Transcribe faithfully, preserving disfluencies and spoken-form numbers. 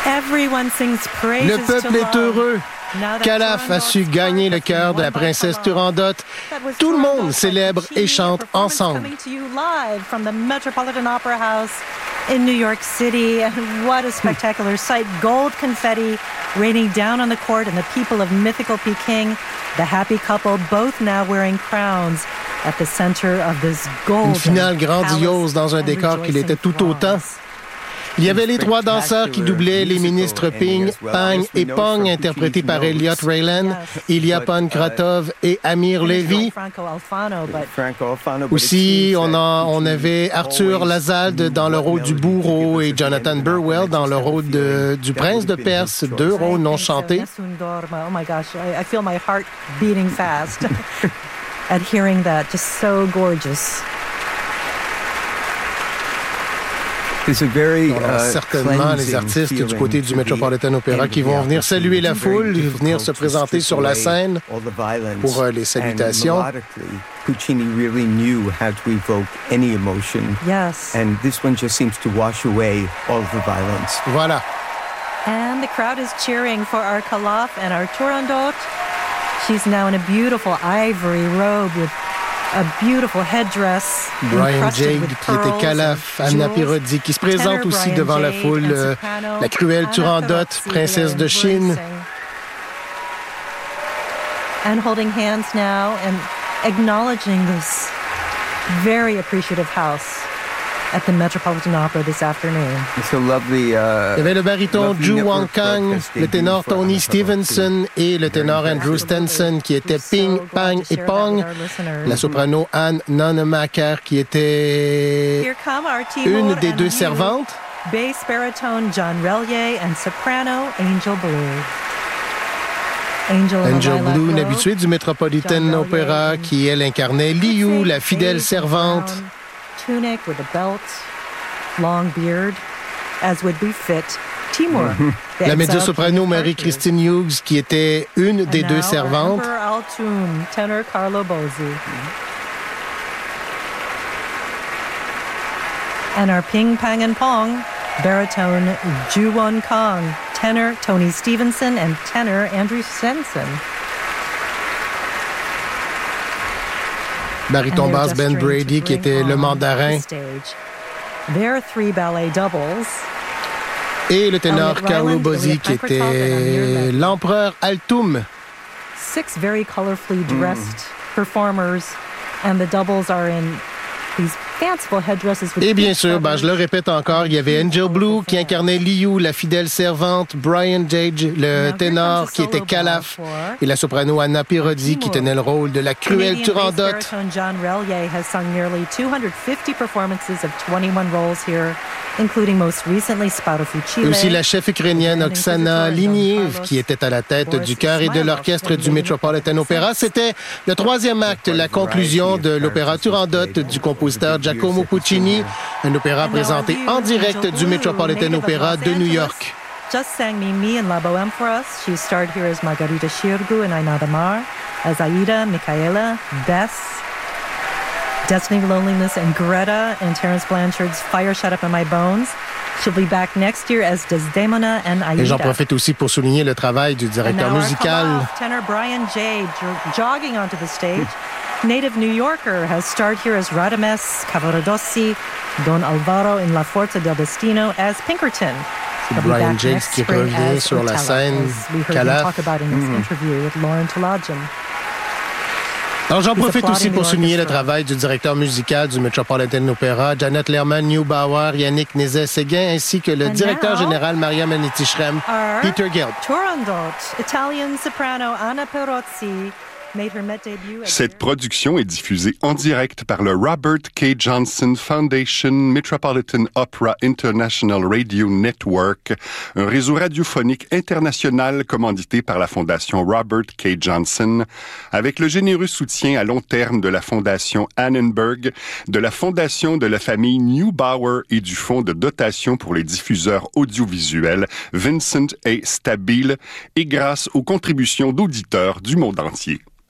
Everyone sings praises Le peuple to est love. heureux. Calaf a su gagner le cœur de la princesse Turandot. Tout le monde célèbre et chante ensemble. Coming to you live from the Metropolitan Opera House in New York City. And what a spectacular sight. Gold confetti raining down on the court and the people of mythical Peking. The happy couple, both now wearing crowns at the center of this golden Une finale grandiose dans un décor qui l'était tout autant. Il y avait les trois danseurs qui doublaient les ministres Ping, Pang et Pong, interprétés par Elliot Raylan, Ilya Pankratov et Amir Levy. Aussi, on, a, on avait Arthur Lazalde dans le rôle du bourreau et Jonathan Burwell dans le rôle de, du prince de Perse, deux rôles non chantés. Oh my gosh, I, I feel my heart beating fast at hearing that. Just so gorgeous. On a certainement les artistes du côté du Metropolitan Opera qui vont venir saluer la foule, venir se présenter sur la scène pour euh, les salutations. Puccini really knew how to evoke any emotion. Yes. And this one just seems to wash away all of the violence. Voilà. And the crowd is cheering for our Calaf and our Turandot. She's now in a beautiful ivory robe with a beautiful headdress. Brian Jade, qui était Calaf, Anna Pirodi, qui se présente aussi devant la foule, euh, la cruelle Turandot, princesse de Chine. And holding hands now and acknowledging this very appreciative house at the Metropolitan Opera this afternoon. It's a lovely, uh, Il y avait le baryton Ju Wang Kang, le ténor Tony Stevenson et le ténor Andrew Stenson qui étaient Ping, Pang et Pong. La soprano Anne Nonemaker qui était une des deux servantes. Bass baritone John Relier and soprano Angel Blue. Angel, Angel Blue, une habituée du Metropolitan Opera qui, elle, incarnait Liu, la fidèle servante. Tunic with a belt, long beard, as would befit Timur. La mezzo-soprano Marie-Christine Hughes, qui était une des deux servantes. Altum, tenor Carlo Bozzi. And our Ping, Pang, and Pong, baritone Ju Won Kong, tenor Tony Stevenson, and tenor Andrew Stenson. Baryton basse Ben Brady, qui était le mandarin. There are three ballet doubles. Et le ténor Carlo Bozzi, qui était l'empereur Altum. Six very colorfully dressed mm. performers, and the doubles are in these fanciful headdresses with. Et bien sûr, ben, je le répète encore, il y avait Angel Blue qui incarnait Liu, la fidèle servante, Brian Jage, le ténor qui était Calaf, et la soprano Anna Pirodi qui tenait le rôle de la cruelle Turandot. John Relier has sung nearly two hundred fifty performances of twenty-one roles here, including most recently Sparo Fucile. Et aussi la chef ukrainienne Oksana Liniev qui était à la tête du chœur et de l'orchestre du Metropolitan Opera. C'était le troisième acte, la conclusion de l'opéra Turandot du compositeur Giacomo Puccini, un opéra présenté en direct du Metropolitan Opera de New York. Just sang Mimi in La Bohème for us. She starred here as Margarita Shirgu in Aina Damar, as Aida, Michaela, Bess, Destiny of Loneliness, and Greta in Terence Blanchard's Fire Shut Up in My Bones. She'll be back next year as Desdemona and Aida. Et j'en profite aussi pour souligner le travail du directeur musical. Tenor Brian Jade jogging onto the stage. Native New Yorker has starred here as Radames Cavaradossi, Don Alvaro in La Forza del Destino as Pinkerton. C'est Brian Jade qui revient sur la scène. Calaf. Alors, j'en profite aussi pour souligner le travail du directeur musical du Metropolitan Opera, Janet Lehrman-Neubauer, Yannick Nézet-Séguin, ainsi que le directeur général Maria Manetti-Schrem, Peter Geld. Turandot, Italian soprano Anna Perozzi. Cette production est diffusée en direct par le Robert K. Johnson Foundation Metropolitan Opera International Radio Network, un réseau radiophonique international commandité par la Fondation Robert K. Johnson, avec le généreux soutien à long terme de la Fondation Annenberg, de la Fondation de la famille Neubauer et du Fonds de dotation pour les diffuseurs audiovisuels Vincent A. Stabile, et grâce aux contributions d'auditeurs du monde entier.